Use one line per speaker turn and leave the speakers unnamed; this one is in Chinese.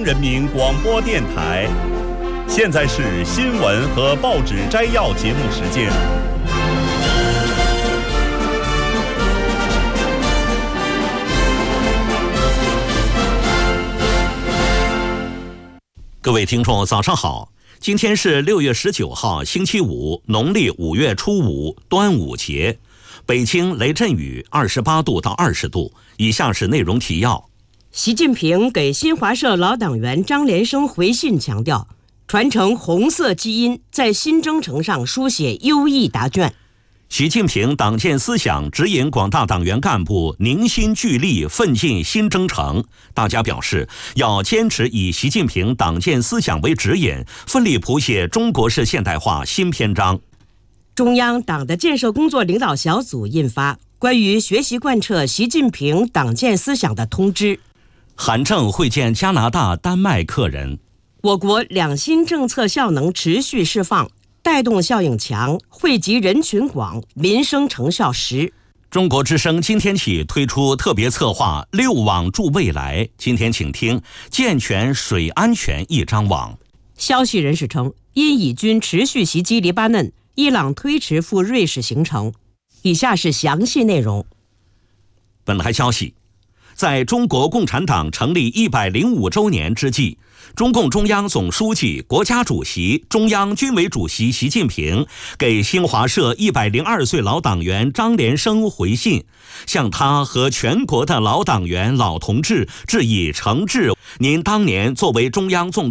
人民广播电台。现在是新闻和报纸摘要节目时间。
各位听众，早上好！今天是6月19号，星期五，农历5月初5，端午节。北京雷阵雨，28度到20度。以下是内容提要。
习近平给新华社老党员张连生回信强调，传承红色基因，在新征程上书写优异答卷。
习近平党建思想指引广大党员干部凝心聚力奋进新征程。大家表示，要坚持以习近平党建思想为指引，奋力谱写中国式现代化新篇章。
中央党的建设工作领导小组印发关于学习贯彻习近平党建思想的通知。
韩正会见加拿大、丹麦客人。
我国两新政策效能持续释放，带动效应强，惠及人群广，民生成效实。
中国之声今天起推出特别策划6网助未来。今天请听健全水安全一张网。
消息人士称，因以军持续袭击黎巴嫩，伊朗推迟赴瑞士行程。以下是详细内容。
本台消息，在中国共产党成立105周年之际，中共中央总书记、国家主席、中央军委主席习近平给新华社102岁老党员张连生回信，向他和全国的老党员、老同志致以诚挚。您当年作为中央纵